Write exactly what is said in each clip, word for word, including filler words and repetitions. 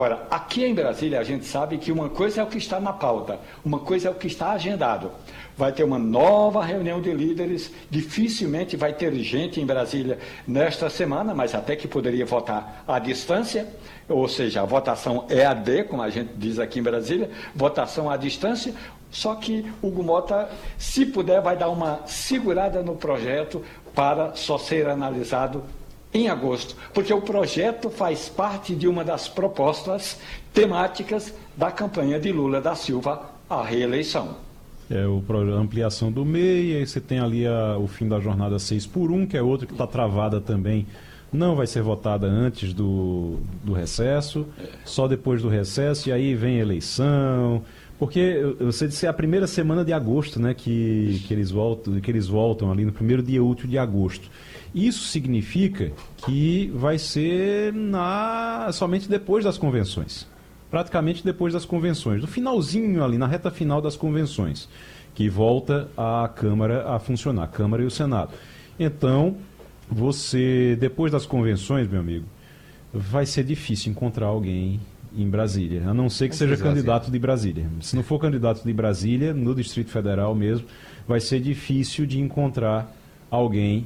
Agora, aqui em Brasília, a gente sabe que uma coisa é o que está na pauta, uma coisa é o que está agendado. Vai ter uma nova reunião de líderes, dificilmente vai ter gente em Brasília nesta semana, mas até que poderia votar à distância, ou seja, a votação E A D, como a gente diz aqui em Brasília, votação à distância, só que Hugo Mota, se puder, vai dar uma segurada no projeto para só ser analisado em agosto, porque o projeto faz parte de uma das propostas temáticas da campanha de Lula da Silva à reeleição. É o, a ampliação do M E I, aí você tem ali a, o fim da jornada seis por um, que é outra que está travada também, não vai ser votada antes do, do recesso, é. Só depois do recesso, e aí vem a eleição, porque você disse é a primeira semana de agosto, né, que, que, eles voltam, que eles voltam ali no primeiro dia útil de agosto. Isso significa que vai ser na, somente depois das convenções, praticamente depois das convenções, no finalzinho ali, na reta final das convenções, que volta a Câmara a funcionar, a Câmara e o Senado. Então, você, depois das convenções, meu amigo, vai ser difícil encontrar alguém em Brasília, a não ser que seja candidato de Brasília. Se não for candidato de Brasília, no Distrito Federal mesmo, vai ser difícil de encontrar alguém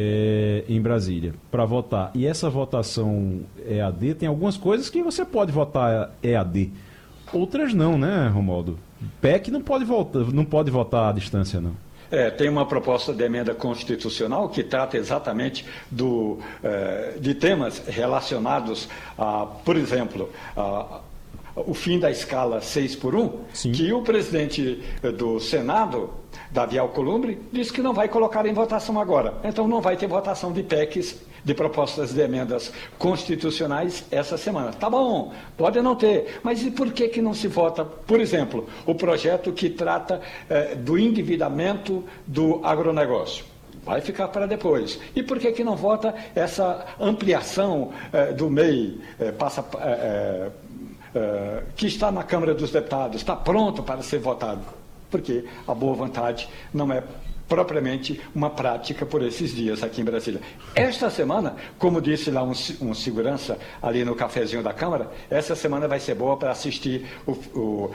é, em Brasília para votar. E essa votação E A D tem algumas coisas que você pode votar E A D, outras não, né, Romualdo? P E C não pode votar, não pode votar à distância, não. É, tem uma proposta de emenda constitucional que trata exatamente do, eh, de temas relacionados a, por exemplo, a, o fim da escala seis por um, Sim. que o presidente do Senado, Davi Alcolumbre, disse que não vai colocar em votação agora. Então não vai ter votação de P E Cs, de propostas de emendas constitucionais essa semana. Tá bom, pode não ter, mas e por que que não se vota, por exemplo, o projeto que trata eh, do endividamento do agronegócio? Vai ficar para depois. E por que que não vota essa ampliação eh, do M E I, eh, passa, eh, eh, que está na Câmara dos Deputados, está pronto para ser votado? Porque a boa vontade não é propriamente uma prática por esses dias aqui em Brasília. Esta semana, como disse lá um, um segurança ali no cafezinho da Câmara, essa semana vai ser boa para assistir o, o,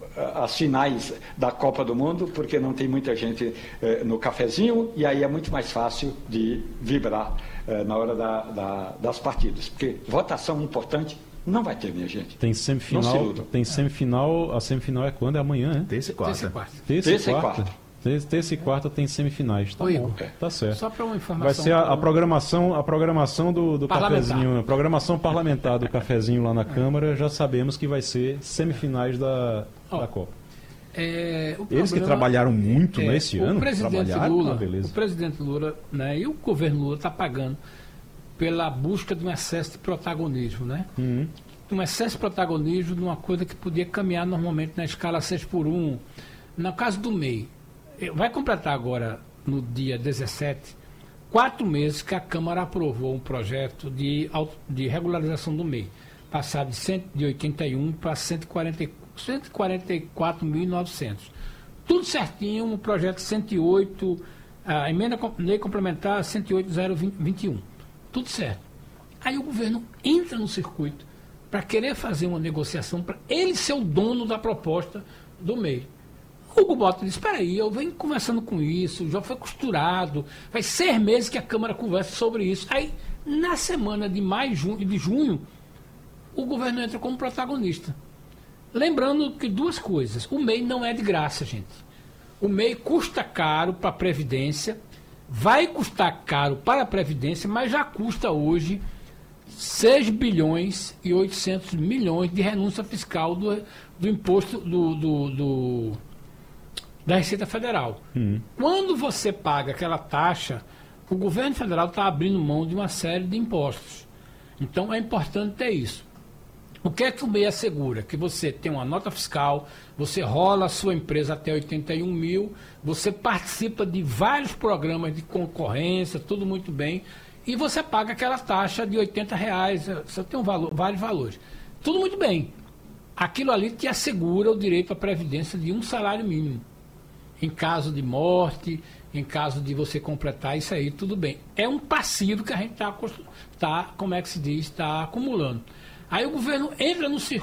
as finais da Copa do Mundo, porque não tem muita gente eh, no cafezinho, e aí é muito mais fácil de vibrar eh, na hora da, da, das partidas. Porque votação importante não vai ter, minha gente. Tem semifinal, tem semifinal, a semifinal é quando? É amanhã, né? Terça e quarta. Terça e quarta. Terça e quarta tem semifinais, tá Oi, bom, tá certo. Só para uma informação. Vai ser a, a programação, a programação do, do cafezinho, a programação parlamentar do cafezinho lá na Câmara, já sabemos que vai ser semifinais da, oh, da Copa. É, o Eles que trabalharam muito é, nesse o ano, presidente Lula, beleza. O presidente Lula, né, e o governo Lula está pagando pela busca de um excesso de protagonismo, né? Uhum. Um excesso de protagonismo de uma coisa que podia caminhar normalmente na escala seis por um. No caso do M E I, vai completar agora, no dia dezessete, quatro meses que a Câmara aprovou um projeto de, de regularização do M E I, passar de cento e oitenta e um para cento e quarenta e quatro mil e novecentos. Tudo certinho, um projeto cento e oito, a emenda lei complementar cento e oito ponto zero vinte e um. Tudo certo. Aí o governo entra no circuito para querer fazer uma negociação, para ele ser o dono da proposta do M E I. O Hugo Mota disse, espera aí, eu venho conversando com isso, já foi costurado, faz seis meses que a Câmara conversa sobre isso. Aí, na semana de maio junho, de junho, o governo entra como protagonista. Lembrando que duas coisas, o M E I não é de graça, gente. O M E I custa caro para a Previdência, vai custar caro para a Previdência, mas já custa hoje seis bilhões e oitocentos milhões de renúncia fiscal do, do imposto do... do, do da Receita Federal. Hum. Quando você paga aquela taxa, o governo federal está abrindo mão de uma série de impostos. Então é importante ter isso. O que é que o M E I assegura? Que você tem uma nota fiscal, você rola a sua empresa até oitenta e um mil, você participa de vários programas de concorrência, tudo muito bem, e você paga aquela taxa de oitenta reais, você tem um valor, vários valores. Tudo muito bem. Aquilo ali te assegura o direito à previdência de um salário mínimo. Em caso de morte, em caso de você completar isso aí, tudo bem. É um passivo que a gente está, tá, como é que se diz, está acumulando. Aí o governo entra no